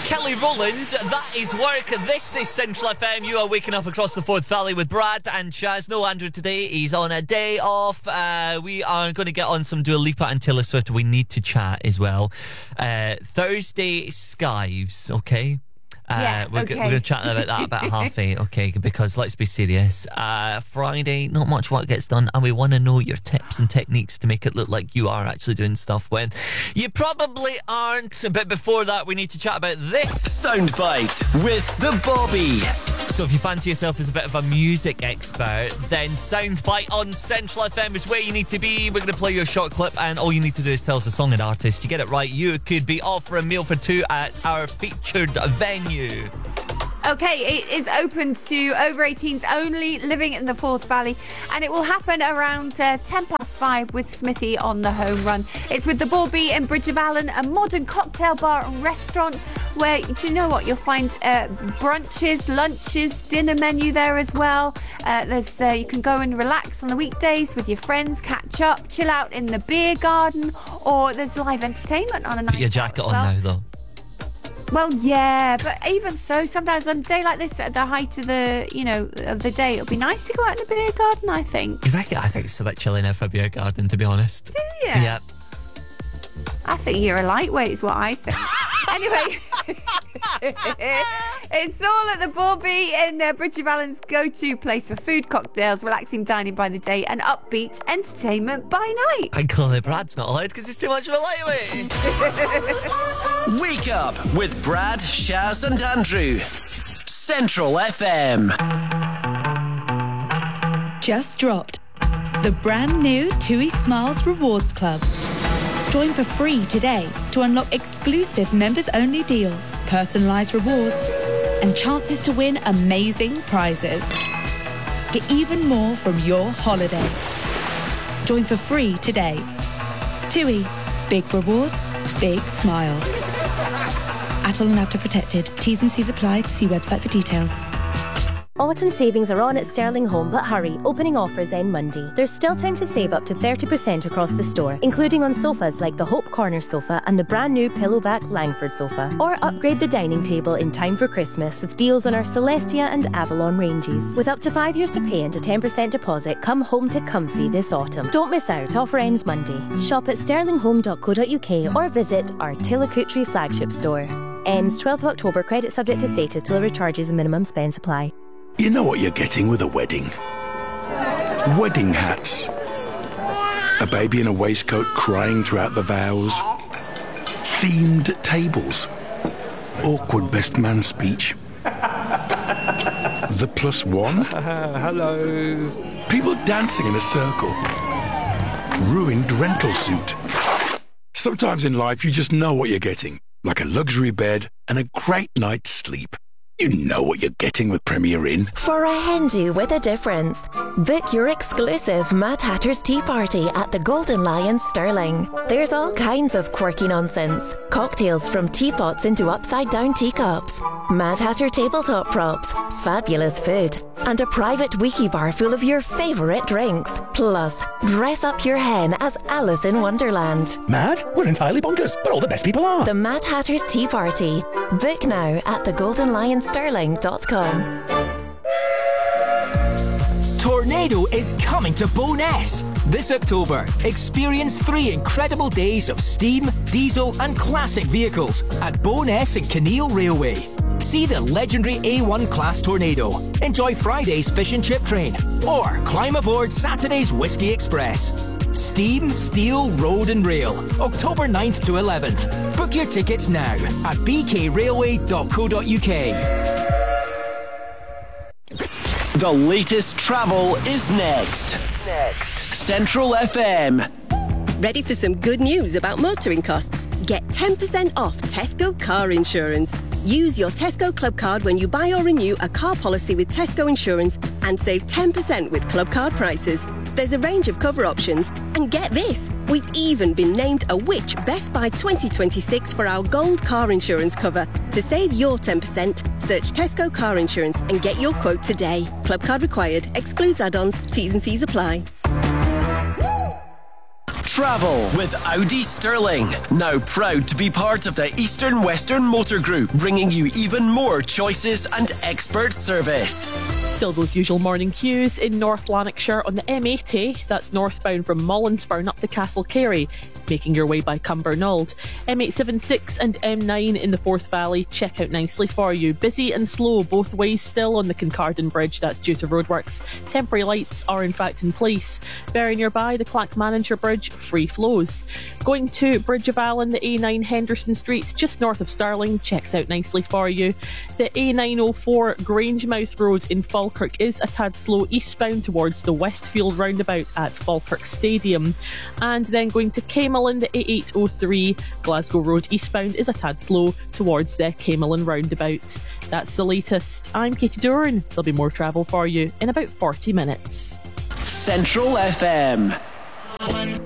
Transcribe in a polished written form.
Kelly Rowland, that is work. This is Central FM. You are waking up across the Forth Valley with Brad and Chaz. No Andrew today. He's on a day off. We are going to get on some Dua Lipa and Taylor Swift. We need to chat as well. Thursday skives, okay? We're going to chat about that about 8:30, okay? Because let's be serious. Friday, not much work gets done, and we want to know your tips and techniques to make it look like you are actually doing stuff when you probably aren't. But before that, we need to chat about this. Soundbite with the Bobby. So if you fancy yourself as a bit of a music expert, then Soundbite on Central FM is where you need to be. We're going to play your short clip, and all you need to do is tell us a song and artist. You get it right, you could be off for a meal for two at our featured venue. Okay, it is open to over 18s only living in the Forth Valley, and it will happen around 5:10 with Smithy on the home run. It's with the Bawbee in Bridge of Allen, a modern cocktail bar and restaurant where, do you know what, you'll find brunches, lunches, dinner menu there as well. There's you can go and relax on the weekdays with your friends, catch up, chill out in the beer garden, or there's live entertainment on a night. Put your jacket on now, though. Well, yeah, but even so, sometimes on a day like this, at the height of the, of the day, it'll be nice to go out in a beer garden, I think. You reckon? I think it's a bit chilly now for a beer garden, to be honest. Do you? Yeah. I think you're a lightweight is what I think. Anyway, it's all at the Bawbee in Bridge of Allen's go-to place for food, cocktails, relaxing dining by the day, and upbeat entertainment by night. And clearly Brad's not allowed because he's too much of a lightweight. Wake up with Brad, Shaz and Andrew. Central FM. Just dropped the brand new TUI Smiles Rewards Club. Join for free today to unlock exclusive members-only deals, personalised rewards, and chances to win amazing prizes. Get even more from your holiday. Join for free today. TUI. Big rewards, big smiles. Atoll and Apta protected. T's and C's apply. See website for details. Autumn savings are on at Sterling Home, but hurry, opening offers end Monday. There's still time to save up to 30% across the store, including on sofas like the Hope Corner sofa and the brand new Pillowback Langford sofa. Or upgrade the dining table in time for Christmas with deals on our Celestia and Avalon ranges. With up to 5 years to pay and a 10% deposit, come home to comfy this autumn. Don't miss out, offer ends Monday. Shop at sterlinghome.co.uk or visit our Tillicootree flagship store. Ends 12th of October, credit subject to status, delivery charges and minimum spend supply. You know what you're getting with a wedding. Wedding hats. A baby in a waistcoat crying throughout the vows. Themed tables. Awkward best man speech. The plus one. Hello. People dancing in a circle. Ruined rental suit. Sometimes in life you just know what you're getting. Like a luxury bed and a great night's sleep. You know what you're getting with Premier Inn. For a hen do with a difference. Book your exclusive Mad Hatter's Tea Party at the Golden Lion Stirling. There's all kinds of quirky nonsense. Cocktails from teapots into upside-down teacups. Mad Hatter tabletop props. Fabulous food. And a private wiki bar full of your favourite drinks. Plus, dress up your hen as Alice in Wonderland. Mad? We're entirely bonkers, but all the best people are. The Mad Hatter's Tea Party. Book now at thegoldenlionsterling.com. Tornado is coming to Bo'ness this October. Experience 3 incredible days of steam, diesel and classic vehicles at Bo'ness and Kinneil Railway. See the legendary A1 class Tornado, enjoy Friday's fish and chip train, or climb aboard Saturday's Whiskey Express. Steam, Steel, Road and Rail, October 9th to 11th. Book your tickets now at bkrailway.co.uk. The latest travel is next. Central FM. Ready for some good news about motoring costs? Get 10% off Tesco car insurance. Use your Tesco Club card when you buy or renew a car policy with Tesco Insurance and save 10% with Club card prices. There's a range of cover options. And get this, we've even been named a Which Best Buy 2026 for our gold car insurance cover. To save your 10%, search Tesco car insurance and get your quote today. Club card required. Excludes add-ons. T's and C's apply. Travel with Audi Sterling. Now proud to be part of the Eastern Western Motor Group, bringing you even more choices and expert service. Still those usual morning queues in North Lanarkshire on the M80, that's northbound from Mollinsburn up to Castlecarey, making your way by Cumbernauld. M876 and M9 in the Forth Valley check out nicely for you. Busy and slow both ways still on the Kincardine Bridge, that's due to roadworks. Temporary lights are in fact in place. Very nearby, the Clackmannanshire Bridge, free flows. Going to Bridge of Allen, the A9 Henderson Street, just north of Stirling, checks out nicely for you. The A904 Grangemouth Road in Falkirk is a tad slow eastbound towards the Westfield roundabout at Falkirk Stadium. And then going to Camelin, the A803 Glasgow Road eastbound is a tad slow towards the Camelin roundabout. That's the latest. I'm Katie Doran. There'll be more travel for you in about 40 minutes. Central FM.